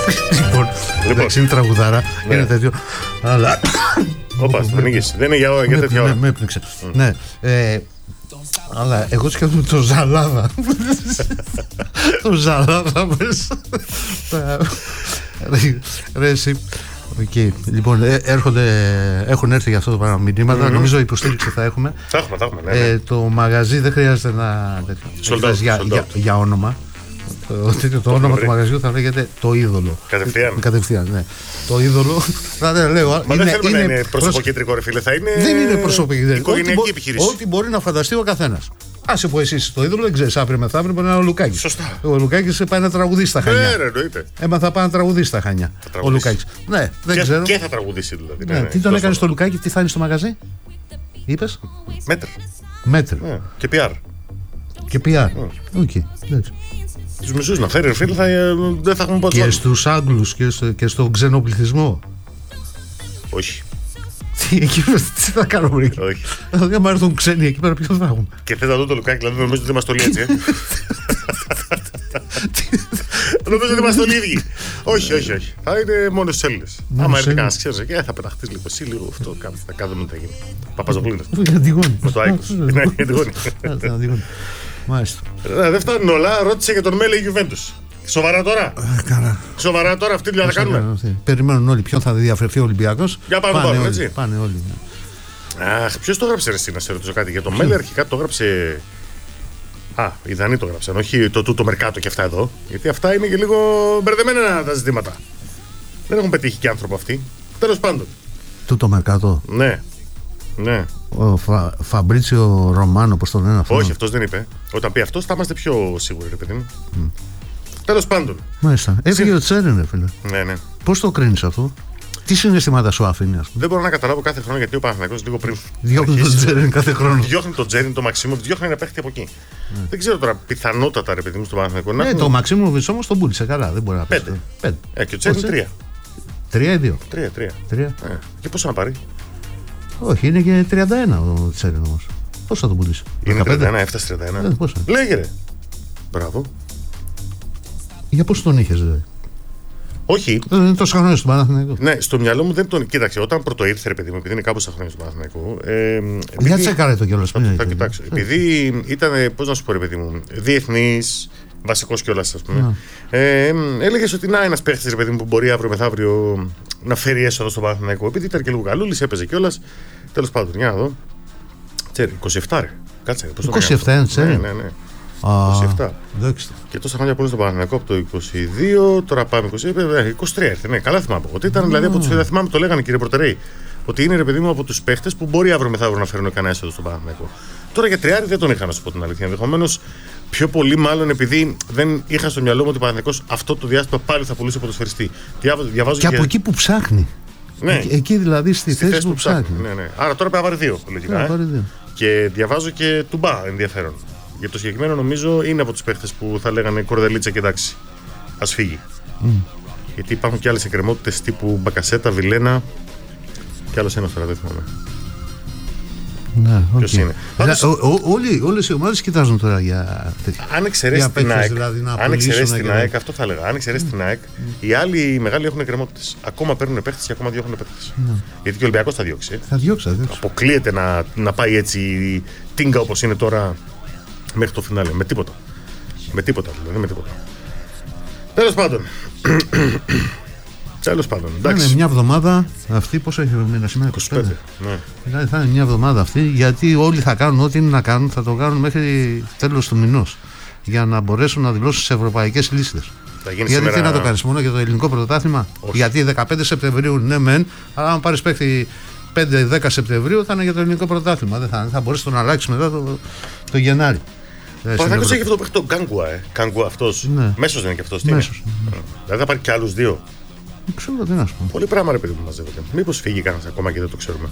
Λοιπόν, είναι τραγουδάρα, είναι τέτοιο. Αλλά. Όπα, το πνίγεις. Δεν είναι για τέτοια. Με έπνιξε. Ναι. Αλλά εγώ σκέφτομαι το Ζαλάδα. Το Ζαλάδα μέσα. Ρε εσύ. Okay. Λοιπόν, έχουν έρθει για αυτό το πράγμα μηνύματα. Νομίζω υποστήριξη θα έχουμε. Θα έχουμε, ναι. Το μαγαζί δεν χρειάζεται να. Για όνομα. Το όνομα του μαγαζιού θα λέγεται Το Είδωλο. Κατευθείαν, ναι. Το Είδωλο. Μα δεν θέλουμε να είναι προσωποκεντρικό, ρε φίλε. Δεν είναι προσωποκεντρικό. Οικογενειακή επιχείρηση. Ό,τι μπορεί να φανταστεί ο καθένας. Άσε που εσύ το Είδωλο δεν ξέρει, αύριο μεθαύριο μπορεί να είναι ο Λουκάκης. Σωστά. Ο Λουκάκης πάει να τραγουδήσει στα Χανιά. Ναι, εννοείται. Θα πάει να τραγουδήσει στα Χανιά. Ο Λουκάκης. Ναι, δεν ξέρω. Και θα τραγουδήσει δηλαδή. Τι τον έκανε στο Λουκάκη, τι θα είναι στο μαγαζί, είπες? Μέτρ. Και PR. Και PR. Οκ. Τους μισούς να φέρει, φίλε, δεν θα έχουμε πότε. Και στους Άγγλους και στον ξένο πληθυσμό. Όχι. Τι θα κάνουμε εκεί? Όχι. Δηλαδή, άμα έρθουν ξένοι εκεί πέρα, ποιο θα έχουμε? Και θες να δω το Λουκάκι, δηλαδή νομίζω ότι είμαστε όλοι έτσι. Νομίζω ότι είμαστε όλοι ίδιοι. Όχι. Θα είναι μόνο στους Έλληνες. Άμα έρθει κανένας ξέρεις εκεί, θα πεταχτείς λίγο εσύ, λίγο αυτό. Θα κάνουμε τι θα γίνει. Παπαζογλίνας. Για τη γόνη. Με το Άικος. Ναι, για τη γόνη. Μάλιστα. Δεν φτάνουν όλα. Ρώτησε για τον Μέλε η Juventus. Σοβαρά τώρα. Καλά. Σοβαρά τώρα αυτή τη δουλειά θα κάνουμε. Περιμένουν όλοι ποιον θα διαφερθεί ο Ολυμπιακός. Για πάμε έτσι. Πάνε όλοι. Αχ, ποιος το έγραψε εσύ, να σε ρωτήσω κάτι? Για τον Μέλε αρχικά το έγραψε. Οι Δανείοι το έγραψαν, όχι το Μερκάτο και αυτά εδώ. Γιατί αυτά είναι και λίγο μπερδεμένα τα ζητήματα. Δεν έχουν πετύχει και άνθρωπο αυτοί. Τέλος πάντων. Το Μερκάτο. Ναι. Ο Φαμπρίτσιο Ρωμάνο, πώς το λένε αυτό? Όχι, αυτός δεν είπε. Όταν πει αυτός θα είμαστε πιο σίγουροι, ρε παιδί μου. Τέλος πάντων. Μάλιστα. Έφυγε ο Τσέριν, ρε φίλε. Ναι. Πώς το κρίνεις αυτό? Τι συναισθήματα σου αφήνει, ας πούμε? Δεν μπορώ να καταλάβω κάθε χρόνο γιατί ο Παναθηναϊκός λίγο πριν. Διώχνει τον Τσέριν κάθε χρόνο. Διώχνει τον Τσέριν, τον Μαξίμοβιτ, διώχνει ένα παίχτη από εκεί. Δεν ξέρω τώρα, πιθανότατα, ρε παιδί μου, στον Παναθηναϊκό. Ναι, το Μαξίμοβιτ όμως τον πούλησε καλά. Δεν μπορεί να πει. 5. Και ο Τσέριν 3. 3 ή 2? 3. Και πόσο να πάρει? Όχι, είναι και 31 ο Τσέριν όμως. Πώς θα τον πουλήσει? Είναι 31, έφτασε 31. Λέγε ρε. Μπράβο. Για πώς τον είχες, δηλαδή? Όχι. Δεν είναι τόσο χρόνια στον Παναθηναϊκό. Ναι, στο μυαλό μου δεν τον. Κοίταξε, όταν πρώτο ήρθε, ρε παιδί μου, επειδή είναι κάπου στα χρόνια στον Παναθηναϊκό. Για τσεκάρε το κιόλας. Θα κοιτάξω. Επειδή ήταν, πώς να σου πω, ρε παιδί μου, διεθνής, βασικός κιόλας, ας πούμε. Έλεγες ότι να ένας παίχτης, ρε παιδί μου, που μπορεί αύριο μεθαύριο να φέρει έσοδο στον Παναθηναϊκό. Επειδή ήταν και λίγο καλούλης, έπαιζε κιόλας. Τέλος πάντων, για να δω. Τσέρι, 27 ρε. Κάτσε. 27 είναι Τσέρι. Ναι. 27. Και τόσα χρόνια που είναι στον Παναθηναϊκό από το 22, τώρα πάμε 23 ήρθε. Ναι, καλά θυμάμαι. Ότι ήταν δηλαδή από τους. Θυμάμαι το λέγανε, κύριε Προτερέη. Ότι είναι, ρε παιδί μου, από τους παίχτες που μπορεί αύριο μεθαύριο να φέρουν κανένα έσοδο στον Παναθηναϊκό. Τώρα για τριάρι δεν τον είχα, να σου πω την αλήθεια. Ενδεχομένως πιο πολύ, μάλλον επειδή δεν είχα στο μυαλό μου ότι ο Παναθηναϊκός αυτό το διάστημα πάλι θα πουλήσει ποδοσφαιριστή. Και από εκεί που ψάχνει. Ναι. Εκεί δηλαδή στη θέση που ψάχνει. Ναι. Άρα τώρα πρέπει να πάρει 2 λογικά. Και διαβάζω και Τουμπά ενδιαφέρον. Για το συγκεκριμένο νομίζω είναι από τους παίχτες που θα λέγανε Κορδελίτσα και εντάξει, ας φύγει. Γιατί υπάρχουν και άλλες εκκρεμότητες τύπου Μπακασέτα, Βιλένα και άλλος ένας τώρα δεν θυμάμαι. Ναι, ποιος είναι. Όλες οι ομάδες κοιτάζουν τώρα για τέτοια. Αν εξαιρέσει την ΑΕΚ, αυτό θα έλεγα. Αν εξαιρέσει την ΑΕΚ, οι άλλοι μεγάλοι έχουν εκκρεμότητες. Ακόμα παίρνουν παίχτες και ακόμα διώχνουν παίχτες. Γιατί και ο Ολυμπιακός θα διώξει. Θα διώξει. Αποκλείεται να πάει έτσι τίνγκα όπως είναι τώρα μέχρι το φινάλε. Με τίποτα. Τέλος πάντων. Είναι μια εβδομάδα αυτή, πόσο έχει μείνει σήμερα? 25. Ναι. Δηλαδή θα είναι μια εβδομάδα αυτή, γιατί όλοι θα κάνουν ό,τι είναι να κάνουν, θα το κάνουν μέχρι τέλος του μηνός. Για να μπορέσουν να δηλώσουν σε ευρωπαϊκές λίστες. Γιατί σήμερα... τι να το κάνεις, μόνο για το ελληνικό πρωτάθλημα? Γιατί 15 Σεπτεμβρίου ναι, μεν, αλλά αν πάρεις παίχτη 5-10 Σεπτεμβρίου θα είναι για το ελληνικό πρωτάθλημα. Δεν θα μπορέσει να τον αλλάξει μετά το Γενάρη. Ο Παναθηναϊκός έχει αυτό το παίχτη το Γκάνγκουα αυτός. Ναι. Μέσος δεν είναι και αυτός. Δηλαδή θα πάρει και άλλους 2. Ξέρω τι να σου πω. Πολύ πράγμα ρε παιδί που μαζεύεται. Μήπως φύγει κανένας ακόμα και δεν το ξέρουμε.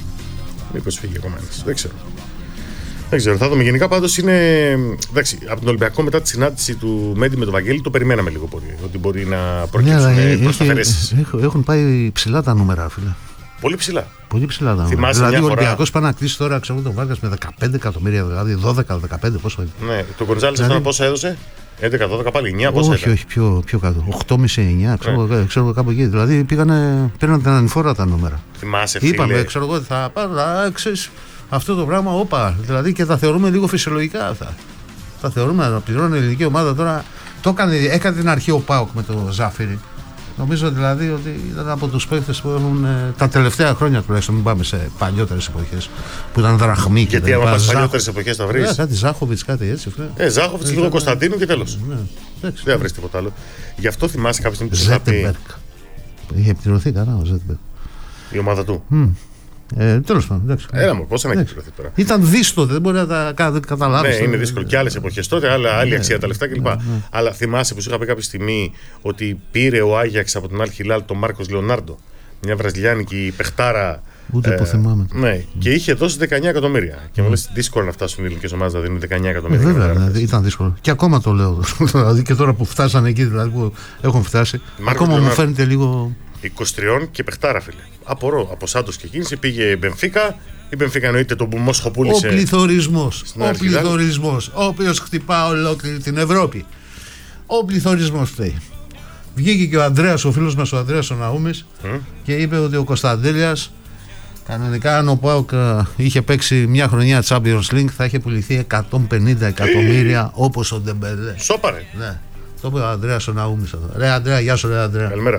Δεν ξέρω, θα δούμε. Γενικά πάντως είναι. Εντάξει, από τον Ολυμπιακό μετά τη συνάντηση του Μέντι με τον Βαγγέλη το περιμέναμε λίγο πολύ. Ότι μπορεί να προκύψουν προσταθερέσεις. Έχουν πάει ψηλά τα νούμερα, φίλε. Πολύ ψηλά. Πολύ ψηλά τα νούμερα. Δηλαδή ο Ολυμπιακός πάει να κλείσει τώρα τον Βάργας με 15 εκατομμύρια, δηλαδή 12-15 πόσο είναι. Ναι, το Γκοντζάλες δηλαδή... πόσα έδωσε. 11-12 πάλι, 9 πόσα όχι, όχι, πιο κάτω. 8,5-9, ξέρω κάπου εκεί. Δηλαδή πήραν την ανηφόρα τα νούμερα. Θυμάσαι, είπαμε, ξέρω εγώ, θα πάρω αυτό το πράγμα, όπα. Δηλαδή και τα θεωρούμε λίγο φυσιολογικά αυτά. Τα θεωρούμε να πληρώνει η ελληνική ομάδα τώρα. Έκανε την αρχή ο ΠΑΟΚ με το Ζάφιρι. Νομίζω δηλαδή ότι ήταν από τους παίκτες που έχουν τα τελευταία χρόνια τουλάχιστον. Μην πάμε σε παλιότερες εποχές που ήταν δραχμή. Γιατί άμα πας σε παλιότερες εποχές θα βρεις. Κάτι Ζάχοβιτς, κάτι έτσι. Ζάχοβιτς, λίγο Κωνσταντίνου και τέλος. Δεν θα βρεις τίποτα άλλο. Γι' αυτό θυμάσαι κάποια στιγμή που σου Ζέτεμπεργκ. Είχε επικυρωθεί κανένα ο Ζέτεμπεργκ. Η ομάδα του. Τέλος πάντων. Έλα μου, πώς να εκπληρωθεί τώρα. Ήταν δύσκολο, δεν μπορεί να τα καταλάβει. Ναι, είναι δύσκολο. Και άλλες εποχές τότε, άλλη αξία τα λεφτά κλπ. Αλλά θυμάσαι που σου είχα πει κάποια στιγμή ότι πήρε ο Άγιαξ από τον Αλ Χιλάλ τον Μάρκος Λεωνάρντο, μια βραζιλιάνικη παιχτάρα. Ούτε που θυμάμαι. Ναι, και είχε δώσει 19 εκατομμύρια. Και μου λες δύσκολο να φτάσουν οι ελληνικές ομάδες να δίνουν 19 εκατομμύρια. Βέβαια, δηλαδή, ήταν δύσκολο. Και ακόμα το λέω. Δηλαδή και τώρα που φτάσανε εκεί, δηλαδή που έχουν φτάσει, ακόμα μου φαίνεται λίγο. 23 και παιχτάρα, φίλε. Απορώ. Από Σάντος και κίνηση πήγε η Μπενφίκα. Η Μπενφίκα εννοείται τον Μπουμόσχο πούλησε. Ο πληθωρισμός, ο οποίος χτυπά ολόκληρη την Ευρώπη. Ο πληθωρισμός φταίει. Βγήκε και ο Ανδρέας, ο φίλος μας ο Ανδρέας ο Ναούμης, και είπε ότι ο Κωνσταντέλιας κανονικά αν ο ΠΑΟΚ είχε παίξει μια χρονιά Champions League θα είχε πουληθεί 150 εκατομμύρια όπως ο Ντεμπελέ. Σόπαρε. Ναι. Το είπε ο Ανδρέας ο Ναούμης εδώ. Ρε Ανδρέα, γεια σου, ρε Ανδρέα. Καλημέρα.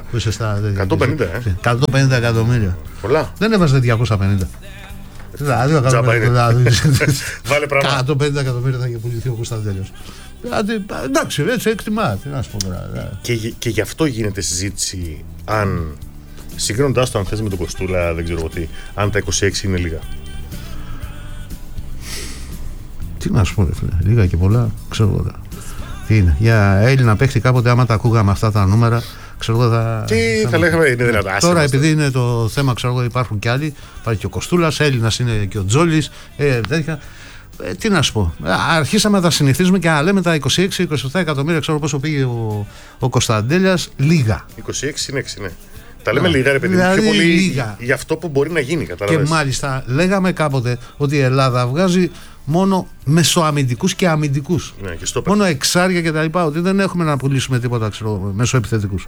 150 εκατομμύρια. Πολλά. Δεν έβαζε 250. Δηλαδή, βάλε πράγμα. 150 εκατομμύρια θα είχε πουληθεί ο Κωνσταντέλιος. Εντάξει, έτσι εκτιμά. Τι να σου πω τώρα. Και γι' αυτό γίνεται συζήτηση αν. Συγκρίνοντάς το αν θες με τον Κωστούλα, δεν ξέρω τι, αν τα 26 είναι λίγα. Τι να σου πω, ρε φίλε, λίγα και πολλά, ξέρω εγώ. Τι είναι, για Έλληνα παίχτη κάποτε, άμα τα ακούγαμε αυτά τα νούμερα, ξέρω εγώ θα. Τι θα λέγαμε, είναι δυνατά. Τώρα, επειδή είναι το θέμα, ξέρω εγώ, υπάρχουν κι άλλοι, υπάρχει και ο Κωστούλας, Έλληνας είναι και ο Τζόλης, τέτοια. Τι να σου πω, αρχίσαμε να τα συνηθίζουμε και να λέμε τα 26-27 εκατομμύρια, ξέρω πόσο πήγε ο Κωνσταντέλιας, λίγα. 26 είναι 6, ναι. Τα λέμε λίγα, ρε παιδί μου, δηλαδή, πιο πολύ λίγα. Για αυτό που μπορεί να γίνει, κατάλαβες. Και μάλιστα λέγαμε κάποτε ότι η Ελλάδα βγάζει μόνο μεσοαμυντικούς και αμυντικούς. Ναι, και μόνο εξάρια και τα λοιπά, ότι δεν έχουμε να πουλήσουμε τίποτα, ξέρω, μεσοεπιθετικούς.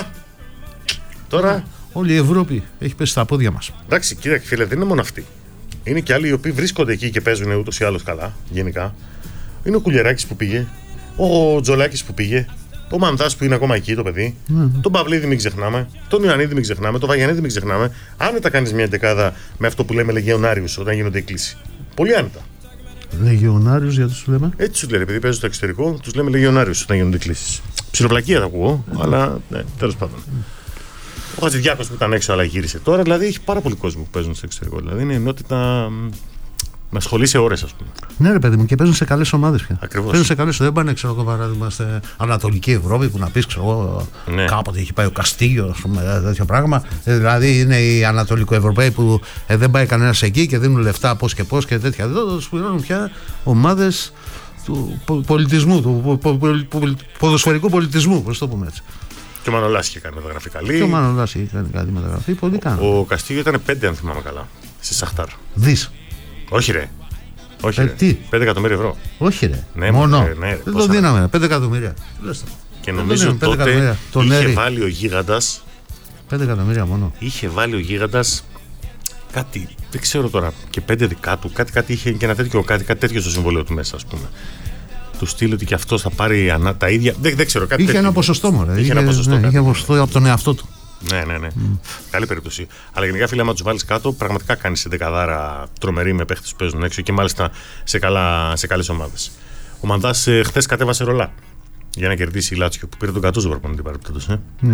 Τώρα. Όλη η Ευρώπη έχει πέσει στα πόδια μας. Εντάξει, κύριε φίλε, δεν είναι μόνο αυτοί. Είναι και άλλοι οι οποίοι βρίσκονται εκεί και παίζουν ούτως ή άλλως καλά, γενικά. Είναι ο Κουλιεράκης που πήγε, ο Τζολάκης που πήγε. Ο Μανδάς που είναι ακόμα εκεί το παιδί, τον Παυλίδη μην ξεχνάμε, τον Ιωαννίδη μην ξεχνάμε, τον Βαγιανίδη μην ξεχνάμε. Άνετα κάνεις μια δεκάδα με αυτό που λέμε λεγεωνάριους όταν γίνονται εκκλήσεις. Πολύ άνετα. Λεγεωνάριους, γιατί τους λέμε. Έτσι τους λέει, επειδή παίζουν στο εξωτερικό, τους λέμε λεγεωνάριους όταν γίνονται εκκλήσεις. Ψιλοπλακία θα ακούω, αλλά ναι, τέλος πάντων. Ο Χατζηδιάκος που ήταν έξω, αλλά γύρισε τώρα. Δηλαδή έχει πάρα πολύ κόσμο που παίζουν στο εξωτερικό. Δηλαδή είναι ενότητα. Με ασχολεί σε ώρες, ας πούμε. Ναι, ρε παιδί μου, και παίζουν σε καλές ομάδες πια. Ακριβώς. Παίζουν σε καλές. Δεν πάνε, ξέρω εγώ, παράδειγμα, στην Ανατολική Ευρώπη που να πει, ξέρω εγώ, ναι. Κάποτε έχει πάει ο Καστίγιο, ας πούμε, τέτοιο πράγμα. Δηλαδή είναι οι Ανατολικοευρωπαίοι που δεν πάει κανένας εκεί και δίνουν λεφτά πώς και πώς και τέτοια. Εδώ τους πληρώνουν πια ομάδες του πολιτισμού, του ποδοσφαιρικού πολιτισμού, πώς το πούμε έτσι. Και ο Μανολάς είχε κάνει μεταγραφή καλή. Και ο Μανολάς είχε κάνει καλή μεταγραφή. Πολύ κάνω. Ο Καστίγιο ήταν 5, αν θυμάμαι καλά, στη Σαχτάρ. Δις. Όχι ρε. Όχι ρε. Τι? 5 εκατομμύρια ευρώ. Όχι ρε. Ναι, μόνο. Ναι, δεν το δίναμε. 5 εκατομμύρια. Και νομίζω τότε είχε βάλει ο Γίγαντας. 5 εκατομμύρια μόνο. Είχε βάλει ο Γίγαντας κάτι, δεν ξέρω τώρα, και 5 δικά του. Κάτι είχε και ένα τέτοιο, κάτι τέτοιο στο συμβόλαιο του μέσα, ας πούμε. Του στείλει ότι και αυτός θα πάρει τα ίδια. Δεν ξέρω κάτι. Είχε τέτοιο. Ένα ποσοστό μόνο. Είχε ένα ποσοστό από τον εαυτό του. Ναι. Καλή περίπτωση. Αλλά γενικά, φίλε, άμα του βάλει κάτω, πραγματικά κάνει δεκαδάρα τρομερή με παίχτες που παίζουν έξω και μάλιστα σε καλές ομάδες. Ο Μανδάς χθες κατέβασε ρολά για να κερδίσει η Λάτσιο που πήρε τον Κατούζο προπονητή παρεπτόντως.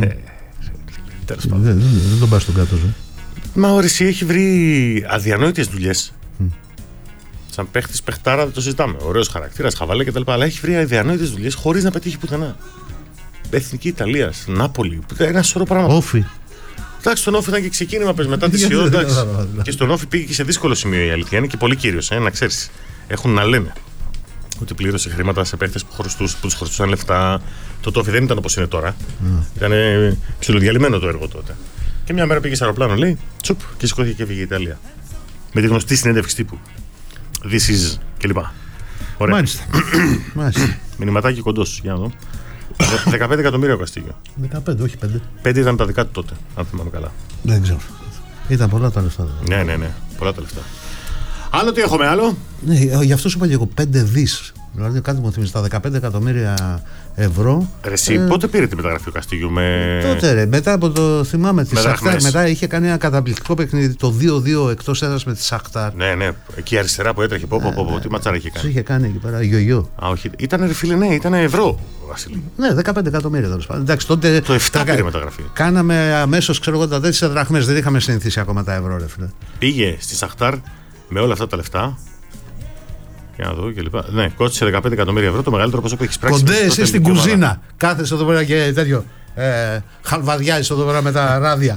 Τέλος πάντων. Δεν τον πάει στον Κατούζο. Μα ο Ρησί έχει βρει αδιανόητες δουλειές. Σαν παίχτης παιχτάρα δεν το συζητάμε. Ωραίος χαρακτήρας, χαβαλέ κτλ. Αλλά έχει βρει αδιανόητες δουλειές χωρίς να πετύχει πουθενά. Εθνική Ιταλία, Νάπολη, ένα σωρό πράγματα. Όφι. Εντάξει, στον Όφι ήταν και ξεκίνημα πες μετά τη Σιώ. Και στον Όφι πήγε και σε δύσκολο σημείο η αλήθεια. Είναι και πολύ κύριος, να ξέρεις. Έχουν να λένε ότι πλήρωσε χρήματα σε παίχτες που τους χρωστούσαν λεφτά. Το Όφι δεν ήταν όπως είναι τώρα. Ήταν ψιλοδιαλυμένο το έργο τότε. Και μια μέρα πήγε σε αεροπλάνο, λέει, τσουπ, και σηκώθηκε και έφυγε η Ιταλία. Με τη γνωστή συνέντευξη τύπου. This is κλπ. Ωραία. Μάλιστα. Μηνυματάκι κοντός, για να δω. 15 εκατομμύρια ο Καστίγιο. 15, όχι 5. 5 ήταν τα δικά του τότε, αν θυμάμαι καλά. Δεν ξέρω. Ήταν πολλά τα λεφτά. Ναι, πολλά τα λεφτά. Άλλο τι έχουμε, άλλο. Ναι, γι' αυτό σου είπα και εγώ 5 δις. Δηλαδή κάτι μου θυμίζει, τα 15 εκατομμύρια ευρώ. Εσύ πότε πήρε τη μεταγραφή ο Καστίγιου Τότε ρε, μετά από το θυμάμαι τη Σαχτάρ. Μετά είχε κάνει ένα καταπληκτικό παιχνίδι, το 2-2 εκτός έδρας με τη Σαχτάρ. Ναι, εκεί αριστερά που έτρεχε. Τι ματσάρα είχε κάνει. Είχε κάνει εκεί πέρα, γιογιό. Α, όχι. Ήταν ρε φίλε, ναι, ήταν ευρώ. Βασίλη. Ναι, 15 εκατομμύρια τέλος πάντων. Εντάξει, τότε. Το 7 πήρε μεταγραφή. Κάναμε αμέσως, ξέρω εγώ, τα 4 δραχμές. Δεν είχαμε συνηθίσει ακόμα τα ευρώ, ρε φίλε. Πήγε στη Σαχτάρ με όλα αυτά τα λεφτά. Για να δω και λοιπά. Ναι, κόστησε 15 εκατομμύρια ευρώ, το μεγαλύτερο ποσό που έχει πράξει. Κοντέ, εσύ στην κουζίνα. Κάθεσαι εδώ πέρα και τέτοιο. Χαλβαδιάζει εδώ πέρα με τα ράδια.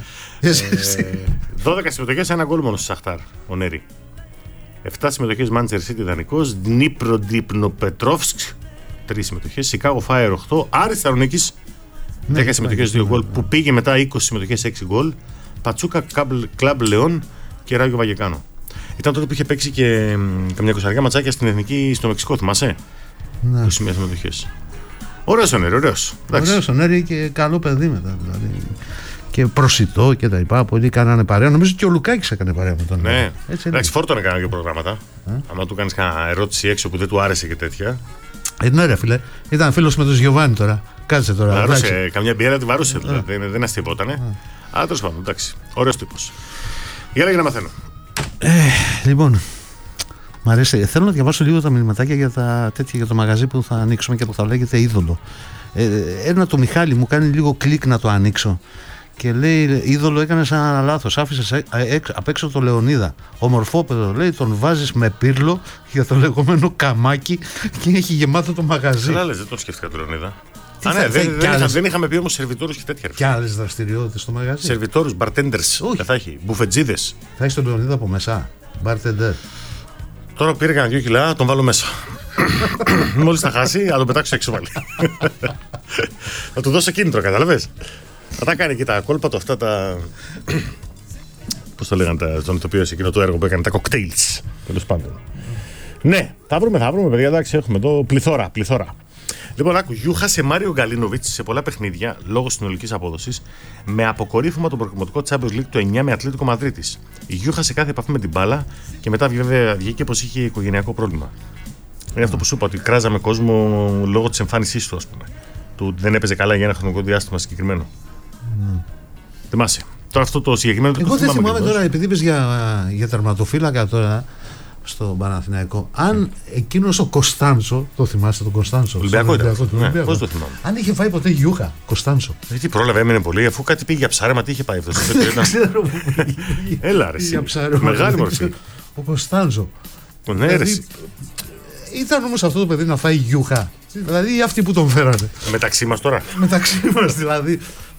12 συμμετοχές, ένα γκολ μόνο στη Σαχτάρ, ο Νέρη. 7 συμμετοχές Manchester City δανεικός, Dnipro Dnipropetrovsk 3 συμμετοχές, Chicago Fire 8, Άρης Θεσσαλονίκης 10 συμμετοχές, 2 γκολ, που πήγε μετά 20 συμμετοχές, 6 γκολ, Πατσούκα Club León και Ράγιο Βαγεκάνο. Ήταν τότε που είχε παίξει και καμιά κοσαριά ματσάκια στην εθνική στο Μεξικό, θυμάσαι. Ναι. 21 συμμετοχές. Ωραίος ο Νέρη, ωραίος. Ωραίος ο Νέρη και καλό παιδί μετά. Δηλαδή. Και προσιτό και τα λοιπά. Πολλοί κάνανε παρέα. Νομίζω και ο Λουκάκης έκανε παρέα με τον Νέρη. Ναι, εντάξει, φόρτωνε κάνα δύο προγράμματα. Αν του κάνεις κανένα ερώτηση έξω που δεν του άρεσε και τέτοια. Ναι, ρε φίλε. Ήταν φίλος με τον Γιωβάνι τώρα. Κάτσε τώρα. Βάρουσε, καμιά μπιέρα τη βάρουσε. Δεν αστειεπότανε. Αλλά τέλος πάντων, εντάξει. Ωραίος τύπος. Για να μαθαίνω. Λοιπόν, μ' αρέσει. Θέλω να διαβάσω λίγο τα μηνυματάκια για το μαγαζί που θα ανοίξουμε και που θα λέγεται Είδωλο. Ένα του Μιχάλη μου κάνει λίγο κλικ να το ανοίξω. Και λέει: Είδωλο, έκανες ένα λάθος. Άφησες απ' έξω το Λεωνίδα. Ομορφόπεδο, λέει, τον βάζεις με πύρλο για το λεγόμενο καμάκι και έχει γεμάτο το μαγαζί. Καλά, λες, δεν τον σκέφτηκα το Λεωνίδα. Δεν είχαμε πει όμως σερβιτόρους και τέτοια. Και άλλες δραστηριότητες στο μαγαζί. Σερβιτόρους, bartenders. Θα έχει. Μπουφετζίδες. Θα έχει τον Λεωνίδα από μέσα. Bartender. Τώρα πήρε κανένα 2 κιλά, τον βάλω μέσα. Μόλις τα χάσει, θα τον πετάξω έξω πάλι. Θα του δώσω κίνητρο, καταλαβες. Θα τα κάνει και τα κόλπα του αυτά τα. Πώς το λέγανε στον ηθοποιό σε εκείνο το έργο που έκανε τα cocktails. Τέλος πάντων. Ναι, θα βρούμε, παιδιά. Εντάξει, έχουμε εδώ πληθώρα. Λοιπόν, άκου, Γιούχα σε Μάριο Γκαλίνοβιτς σε πολλά παιχνίδια λόγω συνολικής απόδοσης με αποκορύφωμα τον προκριματικό Champions League το 9 με Ατλέτικο Μαδρίτης. Η Γιούχα σε κάθε επαφή με την μπάλα και μετά βέβαια βγήκε πως είχε οικογενειακό πρόβλημα. Είναι αυτό που σου είπα, ότι κράζαμε κόσμο λόγω της εμφάνισής του, ας πούμε. Του δεν έπαιζε καλά για ένα χρονικό διάστημα συγκεκριμένο. Θυμάσαι. Τώρα αυτό το συγκεκριμένο. Εγώ δεν θυμάμαι τώρα, επειδή είπες για τερματοφύλακα τώρα στο Παναθηναϊκό. Αν εκείνος ο Κωνστάντσο, το θυμάστε τον Κωνστάντσο? Ολυμπιακό ήταν. Ναι, πώς το θυμάμαι. Αν είχε φάει ποτέ Γιούχα, Κωνστάντσο. Τι πρόλαβε, έμεινε πολύ, αφού κάτι πήγε για ψάρεμα, τι είχε πάει αυτό. Δεν ξέρω που πήγε. Έλα, ρε. Μεγάλη μορφή. Ο Κωνστάντσο. Ναι, ρε. Ήταν όμως αυτό το παιδί να φάει Γιούχα. Δηλαδή αυτοί που τον φέρανε. Μεταξύ μας τώρα. Μεταξύ μας δηλαδή.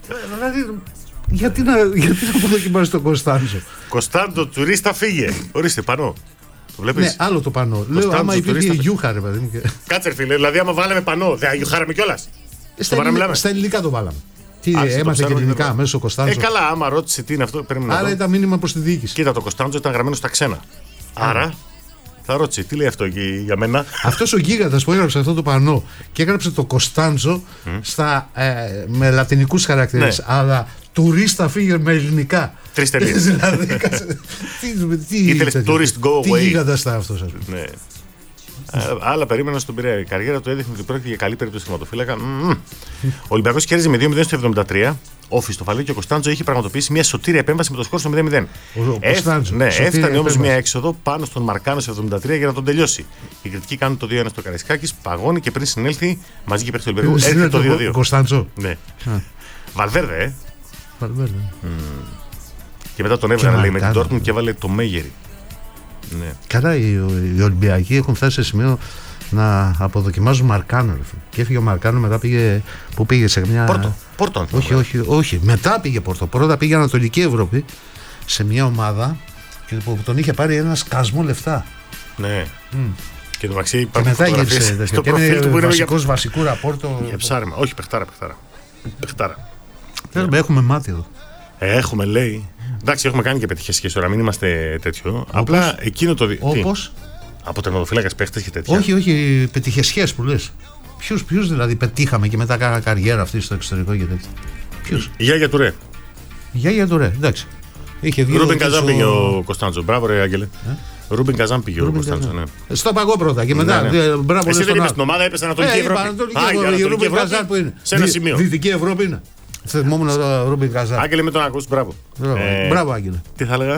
Γιατί να αποδοκιμάσει τον Κωνστάντσο. Κωνσταντο, τουρίστα, φύγε. Ορίστε, πανώ. Το βλέπεις? Ναι, άλλο το πανώ. Λέω, άμα υπήρχε Γιούχα, ρε παιδί μου. Κάτσε, φίλε, δηλαδή άμα βάλαμε πανώ, δεν αγιουχάραμε κιόλας. Στα ελληνικά το βάλαμε. Τι έμαθε και ελληνικά αμέσως ο Κωνστάντσο. Καλά, άμα ρώτησε τι είναι αυτό, άρα ήταν μήνυμα προς τη διοίκηση. Κοίτα, το Κωνστάντσο ήταν γραμμένο στα ξένα. Άρα. Θα ρώτησε, τι λέει αυτό για μένα. Αυτός ο γίγαντας που έγραψε αυτό το πανό και έγραψε το Κωνστάντσο με λατινικούς χαρακτήρες, αλλά τουρίστα φύγε με ελληνικά. 3 τελείες. Δηλαδή, ήθελες tourist go away. Τι γίγαντας ήταν αυτός, ας πούμε. Ναι. Άλλα περίμενα στον Πειραιά. Η καριέρα του έδειχνε ότι πρόκειται για καλή περίπτωση θεματοφύλακα. Ο Ολυμπιακός κέρδιζε με 2-0 στο 73. Όφη στο Φαλέ και ο Κωνστάντζο είχε πραγματοποιήσει μια σωτήρια επέμβαση με το σκορ στο 0-0. Έφτανε όμως μια έξοδο πάνω στον Μαρκάνο στο 73 για να τον τελειώσει. Οι κριτικοί κάνουν το 2-1 στο Καραϊσκάκης, παγώνει και πριν συνέλθει μαζί και παίχτη του Ολυμπιακού. Έρχεται το 2-2. Κωνστάντζο. Ναι. Βαλβέρδε, Και μετά τον έβγαλε, λέει, με την Dortmund και έβαλε το Μέγερι. Ναι. Καλά, οι Ολυμπιακοί έχουν φτάσει σε σημείο να αποδοκιμάζουν Μαρκάνο. Και έφυγε ο Μαρκάνο, μετά πήγε. Πού πήγε, σε μια. Πόρτο. Όχι. Μετά πήγε Πόρτο. Πρώτα πήγε Ανατολική Ευρώπη σε μια ομάδα που τον είχε πάρει ένα σκασμό λεφτά. Ναι. Και το Μαξί υπάρχει. Και μετά γύρισε. Και είναι βασικού ραπόρτο. Για ψάρεμα. Όχι, παιχτάρα. Έχουμε μάτι εδώ. Έχουμε, λέει. Εντάξει, έχουμε κάνει και πετυχές σχέσεις τώρα, μην είμαστε τέτοιο. Απλά εκείνο το. Όπως? Από τερματοφύλακας παίχτες και τέτοια. Όχι, πετυχές σχέσεις που λες. Ποιους δηλαδή πετύχαμε και μετά κάναμε καριέρα αυτή στο εξωτερικό και τέτοια. Ποιους? Η Γιάγια Τουρέ. Γιάγια Τουρέ, εντάξει. Ρούμπεν Καζάν πήγε ο Κωνσταντζο. Μπράβο, ρε Άγγελε. Ρούμπεν Καζάν πήγε ο Κωνσταντζο. Ναι. Στο παγό πρώτα και μετά. Μπράβο, εσύ δεν είπες στην ομάδα, έπεσε Ανατολική Ευρώπη. Η Ρούμπεν Καζάν που είναι. Σε ένα σημείο. Δυτική Ευρώπη είναι. Θυμόμουν τον Ρούμπεν Καζάν. Άγγελε, με τον ακούς, μπράβο. Μπράβο, Άγγελε. Τι θα έλεγα?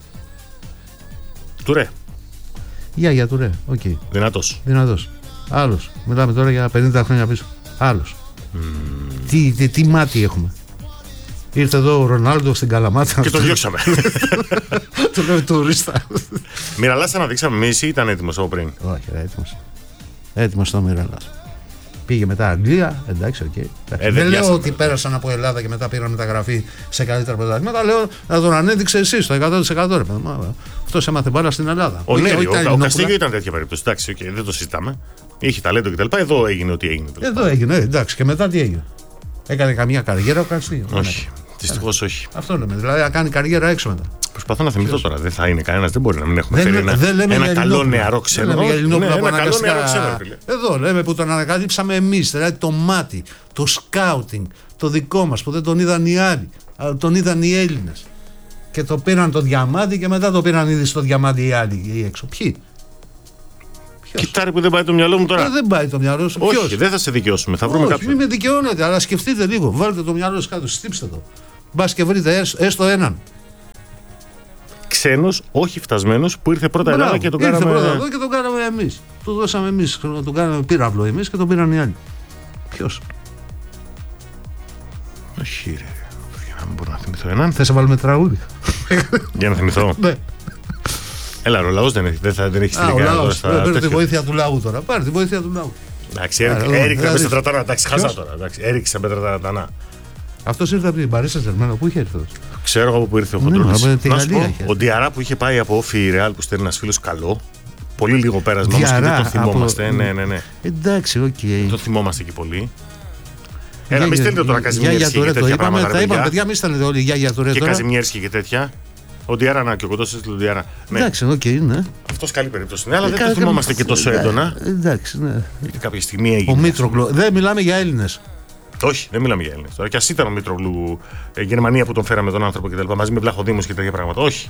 Τουρέ. Γιάγια Τουρέ, οκ. Δυνατός. Άλλος. Μιλάμε τώρα για 50 χρόνια πίσω. Άλλος. Τι μάτι έχουμε. Ήρθε εδώ ο Ρονάλντο στην Καλαμάτα. Και το διώξαμε. Το λέμε τουρίστα. Μιραλάς αναδείξαμε εμείς ή ήταν έτοιμος από πριν? Όχι, έτοιμος. Έτοιμος το Μιραλάς. Πήγε μετά Αγγλία, εντάξει, οκ. Δεν λέω ότι πέρασαν από Ελλάδα και μετά πήραν μεταγραφή σε καλύτερα πρωταθλήματα. Λέω να τον ανέδειξε εσύ το 100%. Αυτός έμαθε μπάλα στην Ελλάδα. Ο Καστίγιο ήταν τέτοια περίπτωση. Εντάξει, δεν το συζητάμε. Είχε ταλέντο κτλ. Εδώ έγινε ό,τι έγινε. Εδώ έγινε, εντάξει. Και μετά τι έγινε? Έκανε καμία καριέρα ο Καστίγιο? Όχι. Δυστυχώς όχι. Αυτό λέμε. Δηλαδή να κάνει καριέρα έξω μετά. Προσπαθώ να θυμηθώ τώρα. Δεν θα είναι κανένας. Δεν μπορεί να μην έχουμε φέρει ένα καλό νεαρό ξένο. Εδώ λέμε που τον ανακαλύψαμε εμείς. Δηλαδή το μάτι, το σκάουτινγκ, το δικό μας που δεν τον είδαν οι άλλοι. Τον είδαν οι Έλληνες. Και το πήραν το διαμάντι και μετά το πήραν ήδη στο διαμάντι οι άλλοι έξω. Ποιοι? Κοιτάρε που δεν πάει το μυαλό μου τώρα. Δεν πάει το μυαλό σου. Όχι, δεν θα σε δικαιώσουμε. Θα βρούμε κάποιον. Μην με δικαιώνετε, αλλά σκεφτείτε λίγο. Βάλτε το μυαλό σας κάτω, στύψτε το. Μπας και βρείτε έστω έναν. Ξένος, όχι φτασμένος, που ήρθε πρώτα Ελλάδα και τον κάναμε. Ήρθε πρώτα εδώ και τον κάναμε εμείς. Του δώσαμε εμείς. Τον κάναμε πύραυλο εμείς και τον πήραν οι άλλοι. Ποιος? Όχι, ρε. Για να μην μπορώ να θυμηθώ έναν. Θες να βάλουμε τραγούδι? Για να θυμηθώ. Έλα, ο λαός δεν έχει τελικά. Παίρνει τη βοήθεια του λαού τώρα. Πάρε τη βοήθεια του λαού. Εντάξει, έριξε με σε τρατάνα. Εντάξει, χαζά τώρα. Έριξε με τρατάνα. Αυτός ήρθε από την Παρίσι Σεν-Ζερμέν, πού είχε έρθει? Ξέρω από πού ήρθε ο Χοντρούλης. Ο Ντιαρά που είχε πάει από όφη Ρεάλ που στέλνει ένας φίλος καλό. Πολύ λίγο πέρασμα όμως και δεν το θυμόμαστε. Ναι. Εντάξει, οκ. Το θυμόμαστε και πολύ. Έλα, μη στέλνετε τώρα Καζιμιέρσκι και τέτοια πράγματα. Τα είπαμε, παιδιά, μη στέλνετε όλοι Γιάγια Τουρέ. Και Καζιμιέρσκι και τέτοια. Ο Ντιάρα, να και ο κοντός έστειλε τον Ντιάρα. Εντάξει, οκ, ναι. Αυτός καλή περίπτωση. Ναι, αλλά δεν το θυμόμαστε και τόσο έντονα. Εντάξει, ναι. Γιατί κάποια στιγμή έγινε. Ο Μήτρογλου. Δεν μιλάμε για Έλληνες. Όχι, δεν μιλάμε για Έλληνες. Τώρα κι ας ήταν ο Μήτρογλου Γερμανία που τον φέραμε τον άνθρωπο κτλ. Μαζί με Βλαχοδήμους και τέτοια πράγματα. Όχι.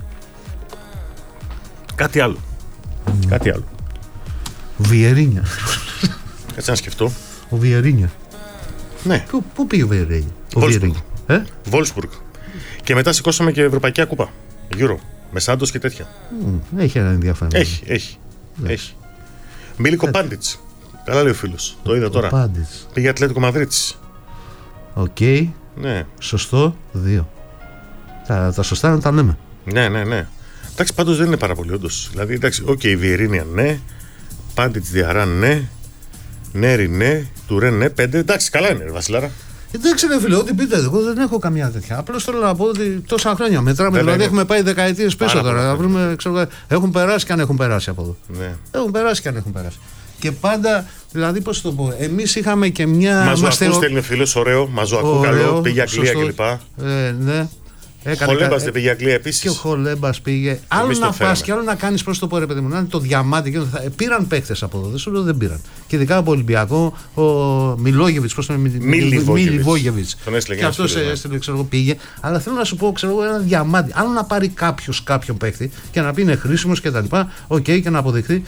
Κάτι άλλο. Κάτι άλλο. Βιερίνια. Κάτσε να σκεφτώ. Ο Βιερίνια. Ναι. Πού πήγε ο Βιερίνια? Βόλσμπουργκ. Και μετά σηκώσαμε και Ευρωπαϊκή Κούπα. Euro. Με Σάντος και τέτοια. Έχει ένα ενδιαφέρον. Έχει. Μίλικο Πάντιτς. Καλά λέει ο φίλος. Το είδα τώρα. Πήγε Ατλέτικο Μαδρίτης. Οκ. Ναι. Σωστό. 2. Τα σωστά να τα λέμε. Ναι. Εντάξει, πάντως δεν είναι πάρα πολύ όντως. Δηλαδή, εντάξει, η Βιερίνια ναι. Πάντιτς Διαρά ναι. Νέρι ναι. Τουρέ ναι. 5. Εντάξει, καλά είναι, Βασιλάρα. Εντάξει, ρε φίλε, ό,τι πείτε, εγώ δεν έχω καμία τέτοια. Απλώς θέλω να πω ότι τόσα χρόνια μετράμε. Δηλαδή, έχουμε πάει δεκαετίες πίσω τώρα. Να βρούμε, έχουν περάσει και αν έχουν περάσει από εδώ. Ναι. Έχουν περάσει και αν έχουν περάσει. Και πάντα, δηλαδή, πώς το πω, εμείς είχαμε και μια. Μαζοακού στέλνει ο φίλος, ωραίο. Μαζοακού, καλό. Πήγε Αγγλία κλπ. Ναι. Χολέμπας δεν πήγε Αγγλία επίσης. Και ο Χολέμπας πήγε. Άλλο να πας και άλλο να κάνεις προς το πω, ρε παιδί μου, να είναι το διαμάντι. Πήραν παίκτες από εδώ, δεν σου λέω δεν πήραν. Και ειδικά από Ολυμπιακό, ο Μιλόγεβιτς, πώς το λέμε, Μιλιβόγεβιτς. Και αυτός έστειλε, πήγε. Αλλά θέλω να σου πω, ένα διαμάντι. Άλλο να πάρει κάποιος κάποιον παίκτη και να πει είναι χρήσιμος και τα λοιπά, και να αποδειχθεί.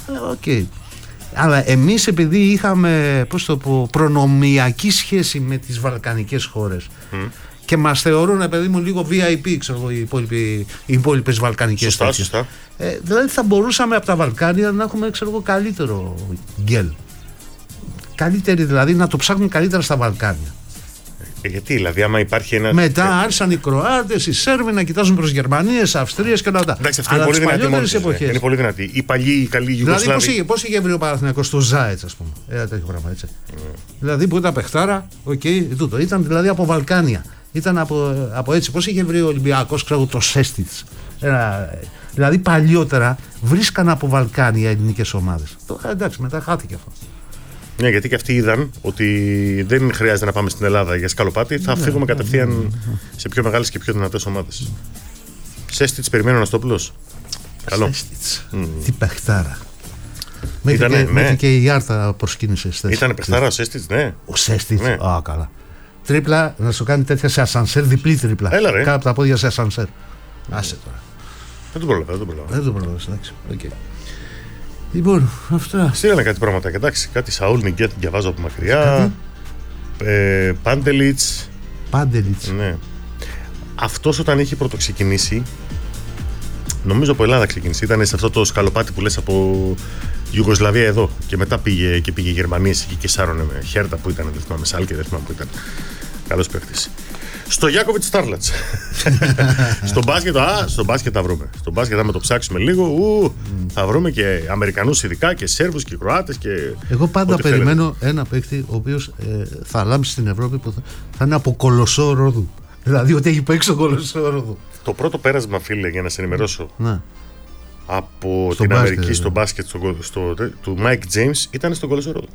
Αλλά εμείς επειδή είχαμε, πώς το πω, προνομιακή σχέση με τις βαλκανικές χώρες. Και μας θεωρούν, παιδί μου, λίγο VIP, ξέρω, οι υπόλοιπες βαλκανικές χώρες. Σωστά. Δηλαδή θα μπορούσαμε από τα Βαλκάνια να έχουμε, καλύτερο γκέλ. Καλύτερη, δηλαδή να το ψάχνουν καλύτερα στα Βαλκάνια. Γιατί, δηλαδή, άμα υπάρχει ένα. Μετά άρχισαν οι Κροάτες, οι Σέρβοι να κοιτάζουν προς Γερμανίες, Αυστρίες και όλα αυτά. Εντάξει, αυτό είναι πολύ δυνατή. Είναι πολύ δυνατή. Οι παλιοί, οι καλοί Ιουγκοσλάβοι. Δηλαδή, πώς είχε βρει ο Παναθηναϊκός στο Ζάετς, ας πούμε. Τέτοιο πράγμα, έτσι. Δηλαδή, που ήταν παιχτάρα, τούτο. Ήταν δηλαδή από Βαλκάνια. Ήταν από έτσι. Πώς είχε βρει ο Ολυμπιακός, το Σέστιτς. Δηλαδή, παλιότερα βρίσκαν από Βαλκάνια ελληνικές ομάδες. Εντάξει, μετά χάθηκε αυτό. Ναι, γιατί και αυτοί είδαν ότι δεν χρειάζεται να πάμε στην Ελλάδα για σκαλοπάτι, θα φύγουμε κατευθείαν σε πιο μεγάλες και πιο δυνατές ομάδες. Σέστιτς, περιμένω Αναστόπουλος. Καλό. Σέστιτς. Τι παιχτάρα. Μέχρι και η Άρτα προσκύνησε. Ήταν παιχτάρα ο Σέστιτς, ναι. Ο Σέστιτς, καλά. Τρίπλα, να σου κάνει τέτοια σε ασανσέρ, διπλή τρίπλα. Κάτω από τα πόδια σε ασανσέρ. Άσε τώρα. Δεν τον προλαβαίνω. Εντάξει. Λοιπόν, αυτά. Στείλανε κάτι πράγματα. Εντάξει, κάτι Σαούλ Νιγκέτ διαβάζω από μακριά. Πάντελιτς. Ναι. Αυτός όταν είχε πρωτοξεκινήσει, νομίζω από Ελλάδα ξεκίνησε. Ήταν σε αυτό το σκαλοπάτι που λες από Ιουγκοσλαβία εδώ. Και μετά πήγε Γερμανία και σάρωνε με Χέρτα που ήταν. Δεν θυμάμαι, Σάλκε, δεν θυμάμαι που ήταν. Καλός παίκτης. Στο Γιάκοβιτς Στάρλατς. Στο μπάσκετ θα βρούμε. Στο μπάσκετ θα με το ψάξουμε λίγο. Θα βρούμε και Αμερικανούς ειδικά και Σέρβους και Κροάτες. Εγώ πάντα περιμένω ένα παίκτη ο οποίος θα λάμψει στην Ευρώπη που θα είναι από Κολοσσό Ρόδου. Δηλαδή ότι έχει παίξει στο Κολοσσό Ρόδου. Το πρώτο πέρασμα, φίλε, για να σε ενημερώσω. Από την Αμερική στο μπάσκετ του Μάικ Τζέιμς ήταν στον Κολοσσό Ρόδου.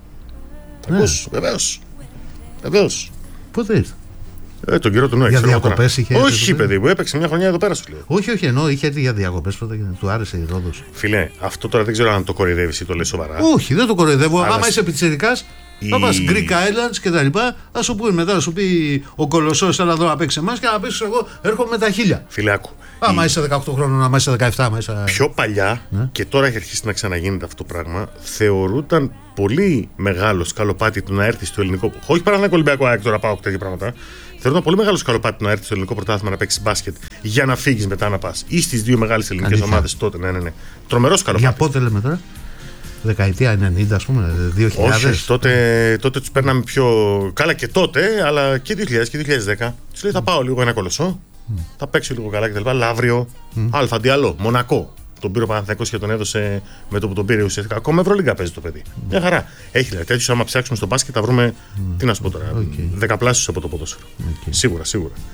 Βεβαίως. Πότε ήρθε? Τον καιρό του Νόη. Για διακοπές είχε? Όχι, παιδί μου, έπαιξε μια χρονιά εδώ πέρα σου λέω. Όχι, ενώ είχε έρθει για διακοπές πρώτα και του άρεσε η Ρόδος. Φιλέ, αυτό τώρα δεν ξέρω αν το κοροϊδεύεις ή το λες σοβαρά. Όχι, δεν το κοροϊδεύω. Άμα είσαι πιτσιρικάς, θα πας Greek Islands και τα λοιπά, θα σου πει μετά, θα σου πει ο Κολοσσός, έλα εδώ να παίξει εμάς και να παίξεις εγώ, έρχομαι με τα 1000. Φιλάκου. Άμα είσαι 18 χρόνων, άμα είσαι 17, άμα είσαι. Πιο παλιά, και τώρα έχει αρχίσει να ξαναγίνεται αυτό το πράγμα, θεωρούταν πολύ μεγάλο σκαλοπάτι του να έρθει στο ελληνικό. Όχι Παναθηναϊκό Ολυμπιακό ΑΕΚ, τώρα πάω τέτοια πράγματα. Θεωρούταν πολύ μεγάλο σκαλοπάτι να έρθει στο ελληνικό πρωτάθλημα να παίξει μπάσκετ για να φύγει μετά να πα. Ή στις δύο μεγάλες ελληνικές ομάδες τότε. Ναι. Τρομερό σκαλοπάτι. Για πότε λέμε τώρα? Δεκαετία 90, ας πούμε, 2000. Όχι, τότε τους παίρναμε πιο. Καλά και τότε, αλλά και 2000 και 2010. Τους λέει θα πάω λίγο ένα Κολοσσό, θα παίξω λίγο καλά κτλ. Λαύριο, Αλφα Διαλό, Μονακό. Τον πήρε ο Παναθηναϊκός και τον έδωσε με το που τον πήρε ουσιαστικά. Ακόμα Ευρωλίγκα παίζει το παιδί. Μια χαρά. Έχει δηλαδή τέτοιους, άμα ψάξουμε στο μπάσκετ θα βρούμε. Τι να σου πω τώρα, δεκαπλάσιους από το ποδόσφαιρο. Σίγουρα.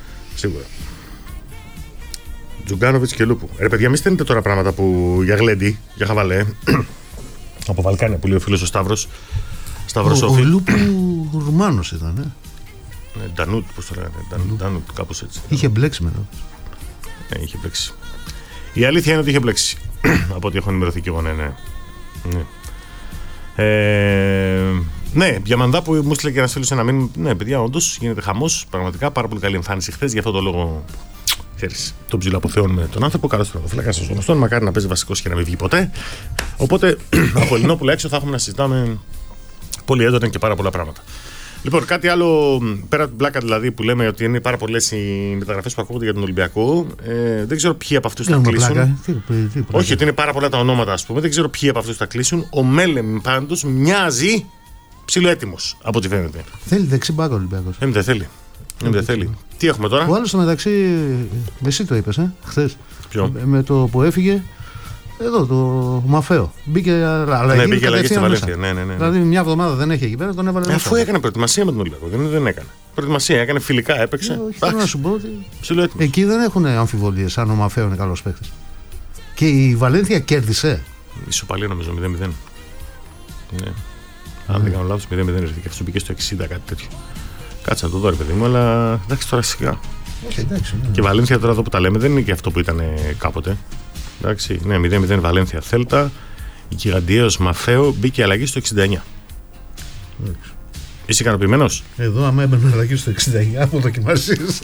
Τζουγκάνοβιτς και Λούπου. Ρε παιδιά, μη στέλνετε τώρα πράγματα που για γλέντι, για χαβαλέ. Από Βαλκάνια που λέει ο φίλος ο Σταύρος. Ο Λούπου Ρουμάνος ήταν. Ντανούτ, πώς το λένε. Ντανούτ, κάπως έτσι. Είχε μπλέξει μετά. Ναι, είχε μπλέξει. Η αλήθεια είναι ότι είχε μπλέξει. Από ό,τι έχω ενημερωθεί και εγώ, ναι. Ναι, Διαμαντά που μου στείλε και ένα φίλο ένα μήνυμα. Ναι, παιδιά, όντως γίνεται χαμός. Πραγματικά πάρα πολύ καλή εμφάνιση χθες. Γι' αυτό το λόγο. Ξέρεις, τον ψιλοαποθεώνουμε τον άνθρωπο. Καλώς τον φυλακά σας γνωστόν. Μακάρι να παίζει βασικός και να μην βγει ποτέ. Οπότε από Ελληνόπουλα έξω θα έχουμε να συζητάμε πολύ έντονα και πάρα πολλά πράγματα. Λοιπόν, κάτι άλλο πέρα από την πλάκα δηλαδή που λέμε ότι είναι πάρα πολλές οι μεταγραφές που ακούγονται για τον Ολυμπιακό. Δεν ξέρω ποιοι από αυτούς θα κλείσουν. Όχι, ότι είναι πάρα πολλά τα ονόματα, ας πούμε. Δεν ξέρω ποιοι από αυτούς θα κλείσουν. Ο Μέλεμ πάντως μοιάζει ψιλοέτοιμος από ό,τι φαίνεται. Θέλει δεξιμπάκ ο Ολυμπιακός. Δεν θέλει. Τι έχουμε τώρα? Ο άλλος στο μεταξύ, εσύ το είπες, χθες. Ποιο? Με το που έφυγε. Εδώ το Μαφέο. Μπήκε αλλαγή στη Βαλένθια. Ναι. Δηλαδή μια εβδομάδα δεν έχει εκεί πέρα, τον έβαλε. Αφού έκανε προετοιμασία με τον Ολυμπιακό. Δεν έκανε. Προετοιμασία, έκανε φιλικά, έπαιξε. Θέλω να σου πω ότι εκεί δεν έχουν αμφιβολίες αν ο Μαφέο είναι καλός παίκτης. Και η Βαλένθια κέρδισε. Ισοπαλία νομίζω 0-0. Ναι. Αν δεν κάνω λάθος, 0-0 ήρθε και αυτό μπήκε στο 60 κάτι τέτοιο. Κάτσε να το δω, ρε παιδί μου, αλλά εντάξει τώρα σιγά. Και η Βαλένθια τώρα εδώ που τα λέμε δεν είναι και αυτό που ήταν κάποτε. Εντάξει, ναι, 0-0 Βαλένθια Θέλτα. Η Κιγαντιέος Μαφέο μπήκε αλλαγή στο 69. Είσαι ικανοποιημένος? Εδώ, άμα έμπαινε αλλαγή στο 69, από δοκιμασίες.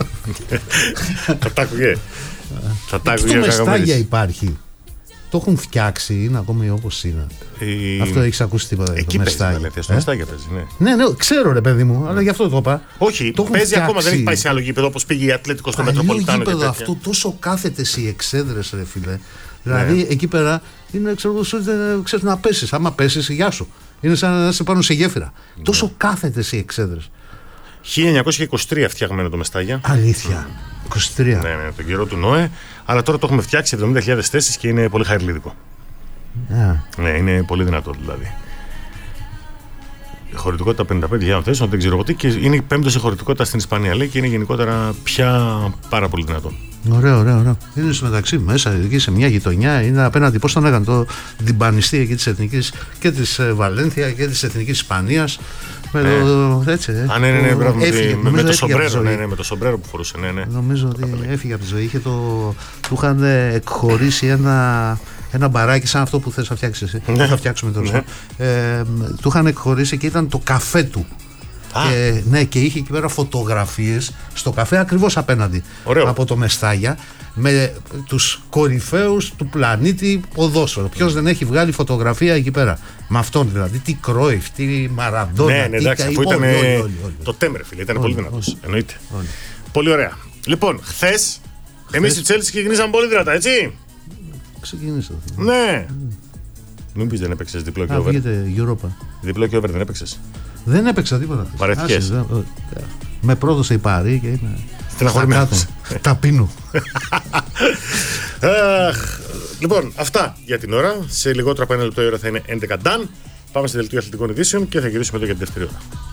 Θα τα άκουγε. Αυτό με στάγια υπάρχει. Το έχουν φτιάξει, είναι ακόμη όπως είναι. Αυτό έχεις ακούσει τίποτα? Εκεί παίζει Βαλένθια, στο Μεστάγια παίζει, ναι. Ναι, ξέρω ρε παιδί μου, αλλά γι' αυτό το είπα. Όχι, το παίζει φτιάξει. Ακόμα, δεν έχει πάει σε άλλο γήπεδο όπως πήγε η Ατλέτικο στο Μετροπολιτάνο. Το γήπεδο αυτό, τόσο κάθετες οι εξέδρες, ρε φίλε. Δηλαδή εκεί πέρα είναι, ξέρεις να πέσεις. Άμα πέσεις, γεια σου. Είναι σαν να είσαι πάνω σε γέφυρα. Τόσο κάθετες οι εξέδρες. 1923 φτιαγμένο το Μεστάγια. Αλήθεια. 23. Ναι, τον καιρό του Νόε. Αλλά τώρα το έχουμε φτιάξει 70.000 θέσεις και είναι πολύ χαϊρλίδικο. Ναι, είναι πολύ δυνατό δηλαδή. Χωρητικότητα 55.000 θέσεων, δεν ξέρω εγώ τι, και είναι πέμπτος σε χωρητικότητα στην Ισπανία, λέει, και είναι γενικότερα πια πάρα πολύ δυνατό. Ωραίο. Είναι στο μεταξύ μέσα, εκεί σε μια γειτονιά, είναι απέναντι, πώς τον έκανε, την πανιστή εκεί της Εθνικής και της Βαλένθια και της Εθνικής Ισπανίας. Με το. Έτσι. Ναι, με το σομπρέρο. Ναι, με το σομπρέρο που φορούσε. Ναι. Νομίζω ότι έφυγε από τη ζωή. Του είχαν εκχωρήσει ένα μπαράκι σαν αυτό που θες να φτιάξεις εσύ. Θα φτιάξουμε τώρα. Του είχαν εκχωρήσει και ήταν το καφέ του. Και είχε εκεί πέρα φωτογραφίες στο καφέ ακριβώς απέναντι. Από το Μεστάγια, με τους κορυφαίους του πλανήτη ποδόσφαιρο. Ποιος δεν έχει βγάλει φωτογραφία εκεί πέρα? Με αυτόν δηλαδή. Τι Κρόιφ, τι Μαραντόνα. Ναι, εντάξει, αφού ήταν το Τέμερ, φίλε. Ήταν πολύ δυνατός. Εννοείται. Πολύ ωραία. Λοιπόν, χθες εμείς στη Τσέλσι ξεκινήσαμε πολύ δυνατά, έτσι. Ξεκινήσα. Ναι. Μην πεις δεν έπαιξες διπλό και over. Διπλό και over δεν έπαιξες? Δεν έπαιξα τίποτα. Παρέθηκες? Με πρόδωσε η Παρή και είμαι στεναχωρημένος. Ταπεινού. Λοιπόν, αυτά για την ώρα. Σε λιγότερο από ένα λεπτό η ώρα θα είναι 11 ντάν. Πάμε στη δελτίο αθλητικών ειδήσεων και θα γυρίσουμε εδώ για την δεύτερη ώρα.